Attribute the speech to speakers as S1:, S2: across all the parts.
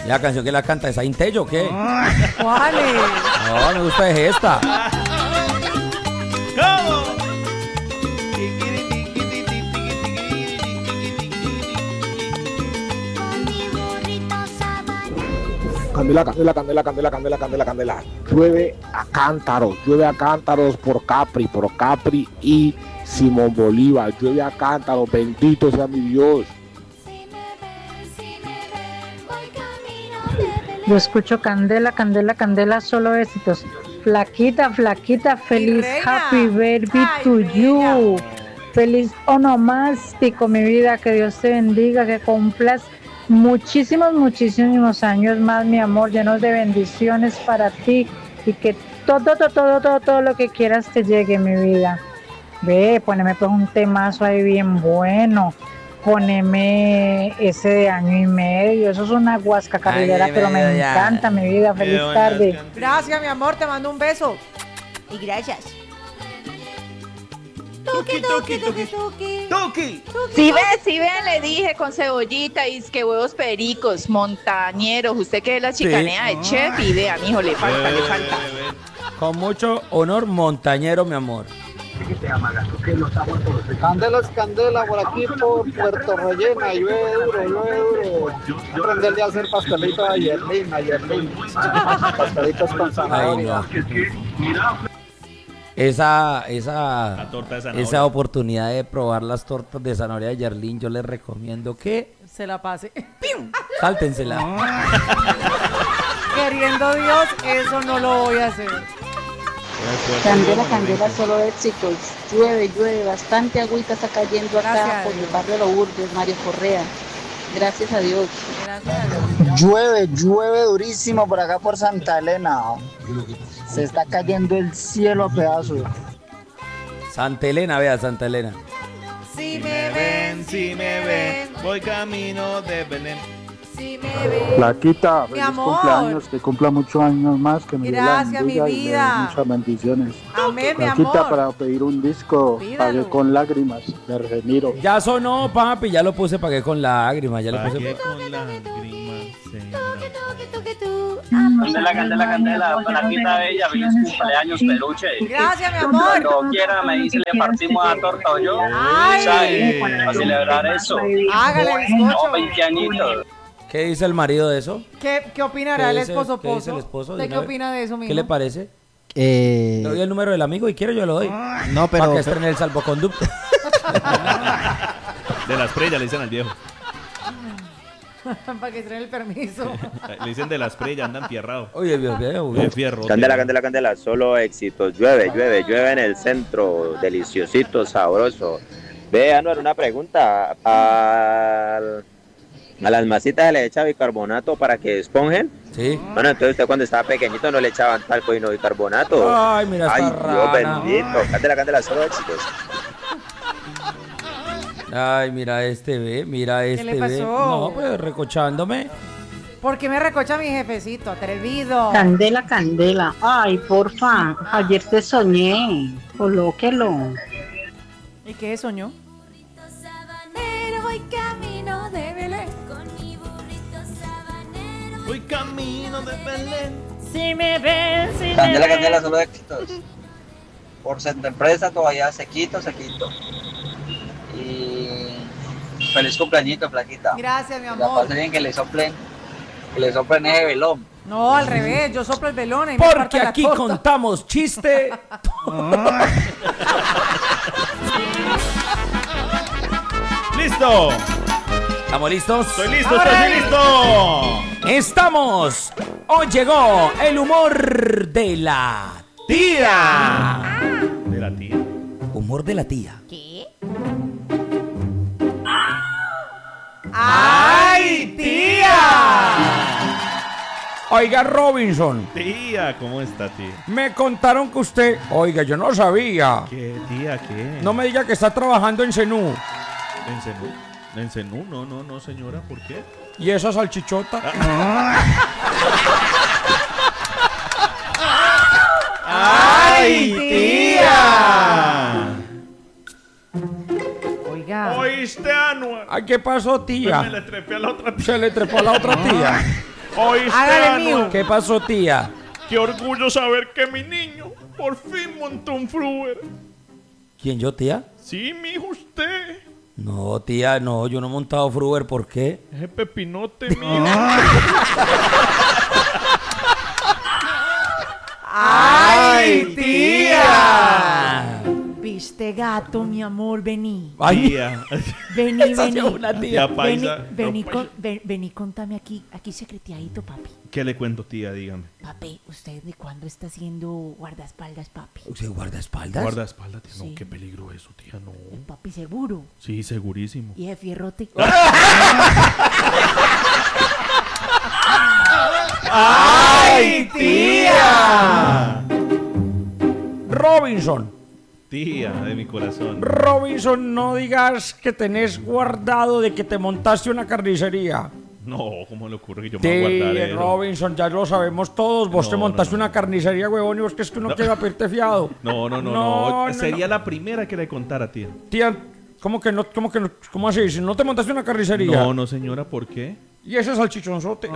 S1: La canción que la canta, ¿esa Intello o qué?
S2: ¿Cuál es?
S1: No, me gusta es esta.
S3: ¿Cómo?
S4: Candela, candela, candela, candela, candela, candela, candela. Llueve a cántaros por Capri y Simón Bolívar. Llueve a cántaros, bendito sea mi Dios.
S5: Yo escucho Candela, Candela, Candela, solo éxitos. Flaquita, flaquita, feliz happy birthday to you. Feliz onomástico, mi vida, que Dios te bendiga, que cumplas muchísimos años más, mi amor, llenos de bendiciones para ti y que todo lo que quieras te llegue, mi vida. Ve, poneme pues un temazo ahí bien bueno. Poneme ese de año y medio. Eso es una guasca carrilera, pero me encanta, mi vida. Feliz tarde.
S2: Gracias, mi amor. Te mando un beso.
S6: Y gracias.
S3: Tuki, tuki, tuki, tuki. Tuki.
S6: Si ve, le dije con cebollita y es que huevos pericos, montañeros. Usted que es la chicanea de chef y vea, mijo, le falta.
S1: Con mucho honor, montañero, mi amor.
S7: Candela es candela por aquí por Puerto Rellena, llueve duro. Aprenderle a hacer pastelitos a Yerlin. Pastelitos con zanahoria.
S1: Esa
S3: torta de zanahoria.
S1: Esa oportunidad de probar las tortas de zanahoria de Yerlin, yo les recomiendo que
S2: se la pase.
S1: Sáltensela.
S2: Queriendo Dios, eso no lo voy a hacer.
S8: Candela, candela, solo éxitos. Llueve, bastante agüita está cayendo acá.
S2: Gracias,
S8: por el barrio de Los Urdes, Mario Correa. Gracias a Dios.
S7: Llueve durísimo por acá por Santa Elena. Se está cayendo el cielo a pedazos.
S1: Santa Elena, vea, Santa Elena.
S2: Si me ven,
S3: voy camino de Belén.
S2: Si me ven.
S4: Flaquita,
S2: Mi
S4: feliz
S2: amor.
S4: cumpleaños, que cumpla muchos años más, que me
S2: Gracias, mi vida.
S4: muchas bendiciones.
S2: Amén, mi
S4: Flaquita,
S2: amor.
S4: para pedir un disco,
S2: Pídalo.
S4: pagué con lágrimas, de Argemiro.
S1: Ya sonó, papi, ya lo puse, pagué con lágrimas, ya lo puse.
S3: Pagué con lágrimas,
S9: Candela, flaquita bella, feliz cumpleaños, peluche.
S2: Gracias, mi amor.
S9: Cuando quiera me dice, le partimos la torta o yo.
S2: Ay.
S9: ¿Sabe? A celebrar eso.
S2: Hágale,
S9: No,
S2: bizcocho.
S9: 20 añitos.
S1: ¿Qué dice el marido de eso?
S2: ¿Qué opinará el
S1: ¿Qué dice-
S2: esposo
S1: qué dice
S2: Pozo?
S1: el esposo?
S2: ¿De qué
S1: Dime,
S2: opina de eso, mijo?
S1: ¿Qué le parece? Le doy el número del amigo y quiero yo lo doy.
S10: No, pero...
S1: Para que estrene el salvoconducto.
S3: De las preyas le dicen al viejo.
S2: Para que traen el permiso.
S3: Le dicen de las preyas, andan pierrado.
S1: Oye, Dios mío.
S3: De fierro.
S11: Candela, solo éxitos. Llueve en el centro, deliciosito, sabroso. Vea, no era una pregunta. A las masitas se le echa bicarbonato para que esponjen.
S1: Sí.
S11: Bueno, entonces usted cuando estaba pequeñito no le echaban talco y no bicarbonato.
S1: Ay, mira esta
S11: Ay, Dios
S1: rana.
S11: bendito. Candela, solo éxitos.
S1: Ay, mira este, ve, mira este,
S2: le
S1: ve.
S2: pasó?
S1: No, pues recochándome.
S2: ¿Por qué me recocha mi jefecito? Atrevido.
S8: Candela, candela. Ay, porfa, ayer te soñé. Colóquelo.
S2: ¿Y qué soñó? Voy camino de Belén.
S3: Voy camino de Belén.
S2: Si me ven, si
S7: Candela, solo éxitos. Por Centro Empresa todavía sequito. Y feliz cumpleañito, flaquita.
S2: Gracias, mi
S7: La
S2: amor.
S7: pase bien, que le soplen ese velón.
S2: No, al revés, yo soplo el velón y me parte
S1: Porque
S2: la
S1: aquí
S2: torta.
S1: contamos chiste.
S3: ¡Listo!
S1: ¿Estamos listos?
S3: Estoy listo.
S1: Estamos. Hoy llegó el humor de la tía.
S3: De la tía.
S1: Humor de la tía.
S6: ¿Qué?
S2: ¡Ay, tía!
S1: Oiga, Robinson,
S3: Tía, ¿cómo está, tía?
S1: me contaron que usted... Oiga, yo no sabía.
S3: ¿Qué, tía, qué?
S1: No me diga que está trabajando en Zenú.
S3: ¿En Zenú? ¿En Zenú? No, señora, ¿por qué?
S1: ¿Y esa salchichota?
S3: ¡Ay, tía!
S2: Oiga.
S3: ¿Oíste, Anuar?
S1: Ay, ¿qué pasó, tía?
S3: Me le trepé a la otra tía.
S1: Se le trepó a la otra tía.
S3: Oíste,
S2: Hágale,
S3: Anuar.
S2: mijo.
S1: ¿Qué pasó, tía?
S3: Qué orgullo saber que mi niño por fin montó un Fruber.
S1: ¿Quién, yo, tía?
S3: Sí, mijo, usted.
S1: No, tía, no, yo no he montado Fruber, ¿por qué?
S3: Ese pepinote, mijo.
S2: ¡Ay, tía! ¿Viste gato, mi amor? Vení.
S1: Ay,
S3: Tía.
S2: Vení,
S1: esa
S2: vení.
S1: es una tía.
S3: Tía paisa.
S2: Vení,
S3: No, paisa.
S2: vení, contame aquí secreteadito, papi.
S3: ¿Qué le cuento, tía? Dígame.
S2: Papi, ¿usted de cuándo está haciendo guardaespaldas, papi?
S1: ¿Usted guarda espaldas?
S3: Guardaespaldas, tía.
S2: Sí.
S3: No, qué peligro eso, tía. No.
S2: Papi, seguro.
S3: Sí, segurísimo.
S2: ¿Y ese fierrote?
S1: ¡Ay, tía! Robinson,
S3: Tía de mi corazón.
S1: Robinson, no digas que tenés guardado de que te montaste una carnicería.
S3: No, ¿cómo le ocurre que yo me voy a guardar
S1: Sí,
S3: eso?
S1: Robinson, ya lo sabemos todos. Vos
S3: No,
S1: te montaste
S3: no, no.
S1: una carnicería, huevón, y vos que es que uno queda pedirte fiado.
S3: No. Sería la primera que le contara, tía.
S1: Tía, ¿cómo que no? ¿Cómo así? Si no te montaste una carnicería.
S3: No, señora, ¿por qué?
S1: Y ese salchichonzote.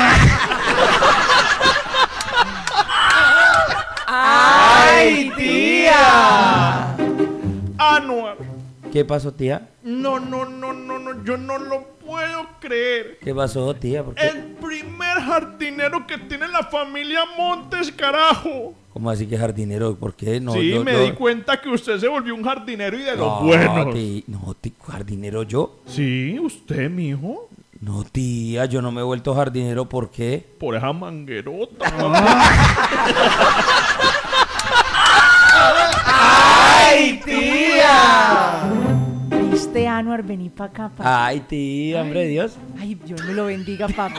S2: ¡Ay, tía!
S3: Anuar.
S1: ¿Qué pasó, tía?
S3: No, yo no lo puedo creer.
S1: ¿Qué pasó, tía? ¿Por qué?
S3: El primer jardinero que tiene la familia Montes, carajo.
S1: ¿Cómo así que jardinero? ¿Por qué? No,
S3: Sí,
S1: yo-
S3: me
S1: yo-
S3: di cuenta que usted se volvió un jardinero y de los
S1: No,
S3: buenos.
S1: no, jardinero yo.
S3: Sí, usted, mijo.
S1: No, tía, yo no me he vuelto jardinero, ¿por qué?
S3: Por esa manguerota.
S2: ¡Ay, tía! ¿Viste, Anuar? Vení pa' acá, papi.
S1: Ay, tía, hombre de Dios.
S2: Ay, Dios me lo bendiga, papi.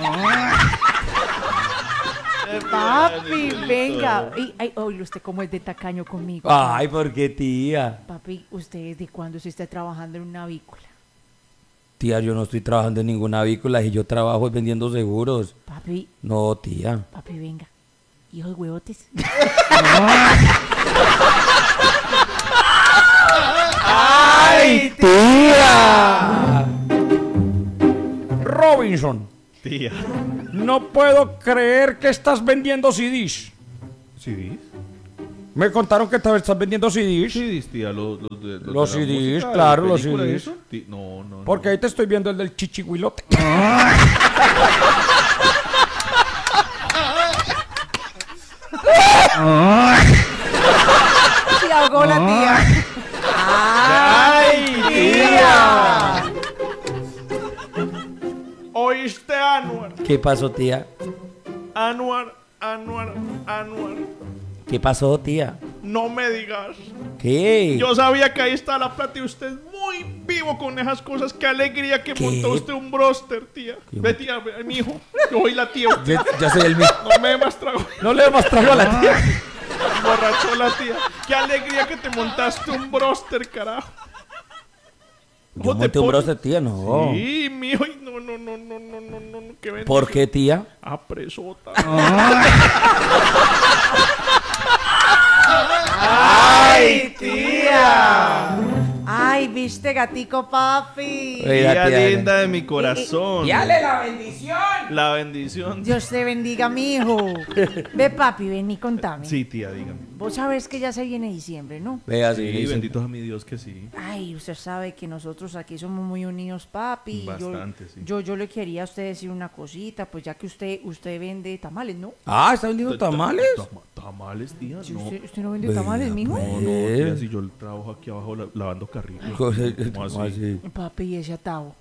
S2: Papi, venga. Ay, oye, usted cómo es de tacaño conmigo.
S1: Ay, ¿por qué, tía?
S2: Papi, ¿usted desde cuándo se está trabajando en una avícola?
S1: Tía, yo no estoy trabajando en ninguna avícola y yo trabajo vendiendo seguros.
S2: Papi,
S1: No, tía.
S2: papi, venga. Hijo de huevotes.
S1: ¡Ay, tía! Robinson,
S3: Tía.
S1: no puedo creer que estás vendiendo CDs.
S3: ¿Sí?
S1: Me contaron que estás vendiendo CDs.
S3: Sí, tía, los
S1: Los
S3: de la
S1: CDs,
S3: música, de
S1: claro, los
S3: película y
S1: CDs.
S3: eso. No.
S1: Porque ahí te estoy viendo el del chichihuilote.
S2: Se ahogó la tía.
S1: ¡Ay, tía!
S3: ¿Oíste, Anuar?
S1: ¿Qué pasó, tía?
S3: Anuar.
S1: ¿Qué pasó, tía?
S3: No me digas.
S1: ¿Qué?
S3: Yo sabía que ahí está la plata y usted es muy vivo con esas cosas. Qué alegría que
S1: ¿Qué?
S3: montó usted un broster, tía. Ve, tía, ve, mi hijo. Yo soy la tía.
S1: Ya soy el mismo.
S3: No me dé más trago.
S1: No le más trago a la tía.
S3: Borrachó la tía. Qué alegría que te montaste un broster, carajo.
S1: Yo
S3: ¿Cómo te
S1: monté un
S3: pones?
S1: broster, tía, no.
S3: Sí, mijo. Y no. Qué bendición.
S1: ¿Por qué, tía?
S3: Ah, presota.
S2: ¡Ay, tía! Ay, viste, gatico, papi.
S1: Oiga,
S3: Tía
S1: tía,
S3: linda de mi corazón.
S1: la bendición!
S3: La bendición.
S2: Dios te bendiga, mijo. Ve, papi, ven y contame.
S3: Sí, tía, dígame.
S2: Vos sabés que ya se viene diciembre, ¿no?
S1: Vea,
S3: Sí,
S1: sí,
S3: bendito a mi Dios que sí.
S2: Ay, usted sabe que nosotros aquí somos muy unidos, papi.
S3: Bastante, sí.
S2: Yo le quería a usted decir una cosita, pues ya que usted vende tamales, ¿no?
S1: Ah, ¿está vendiendo tamales?
S3: Tamales, tía,
S2: Si
S3: no.
S2: usted no vende tamales, mijo.
S3: No, tía, si yo trabajo aquí abajo lavando carritos. ¿Cómo
S1: ¿Cómo así?
S2: Papi, y ese atado.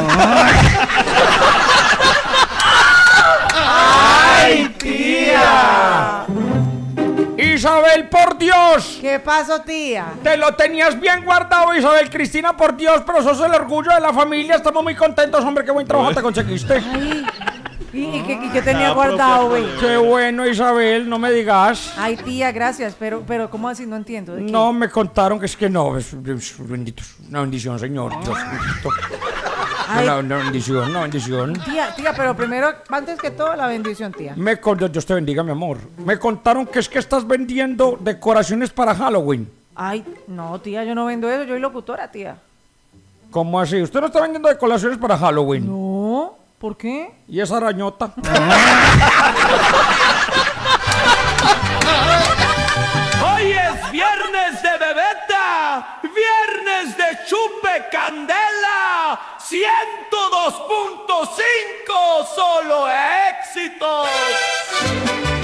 S1: ¡Ay, tía! Isabel, por Dios.
S2: ¿Qué pasó, tía?
S1: Te lo tenías bien guardado, Isabel Cristina, por Dios, pero sos el orgullo de la familia. Estamos muy contentos, hombre. Qué buen trabajo te conseguiste.
S2: Ay, ¿y qué tenía guardado, güey?
S1: Qué bueno, Isabel, no me digas.
S2: Ay, tía, gracias, pero ¿cómo así? No entiendo. ¿de qué?
S1: No, me contaron que es que no, es bendito, una bendición, señor. Dios bendito.
S2: Ay.
S1: Una bendición.
S2: Tía, pero primero, antes que todo, la bendición, tía.
S1: Dios te bendiga, mi amor. Me contaron que es que estás vendiendo decoraciones para Halloween.
S2: Ay, no, tía, yo no vendo eso, yo soy locutora, tía.
S1: ¿Cómo así? ¿Usted no está vendiendo decoraciones para Halloween?
S2: No. ¿Por qué?
S1: Y esa arañota.
S10: Hoy es viernes de bebeta, viernes de chupe candela, 102.5 solo éxitos.